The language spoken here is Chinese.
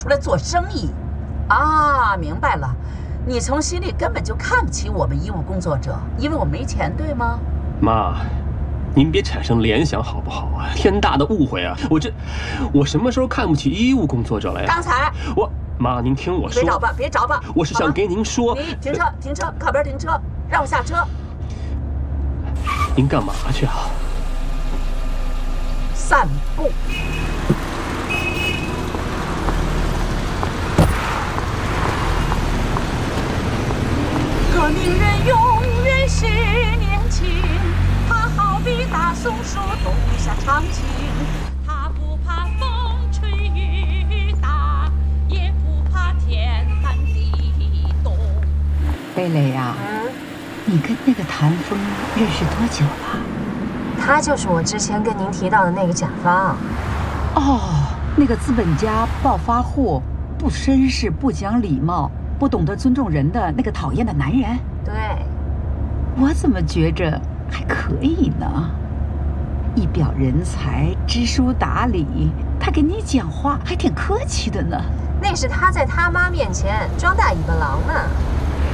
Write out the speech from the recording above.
出来做生意。啊，明白了，你从心里根本就看不起我们医务工作者，因为我没钱，对吗？ 妈，您别产生联想好不好啊？天大的误会啊！我什么时候看不起医务工作者了呀？ 刚才妈，您听我说。 别找吧！ 我是想跟您说。 你停车，靠边停车，让我下车。 您干嘛去啊？ 散步。革命人永远是年轻，他好比大松树冬夏常青，他不怕风吹雨打，也不怕天翻地动。 贝蕾呀，你跟那个谭峰认识多久了？ 他就是我之前跟您提到的那个甲方。 哦，那个资本家暴发户，不绅士，不讲礼貌，不懂得尊重人的那个讨厌的男人。 对， 我怎么觉着还可以呢？一表人才，知书达理，他跟你讲话还挺客气的呢。 那是他在他妈面前装大尾巴狼呢。